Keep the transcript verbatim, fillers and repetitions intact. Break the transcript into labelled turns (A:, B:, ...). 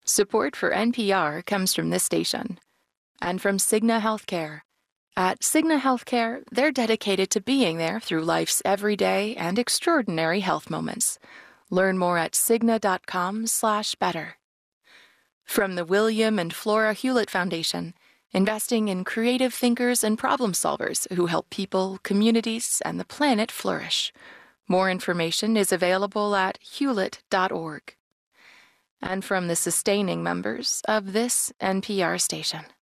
A: Support for N P R comes from this station and from Cigna Healthcare. At Cigna Healthcare, they're dedicated to being there through life's everyday and extraordinary health moments. Learn more at cigna dot com slash better. From the William and Flora Hewlett Foundation, investing in creative thinkers and problem solvers who help people, communities, and the planet flourish. More information is available at hewlett dot org. And from the sustaining members of this N P R station.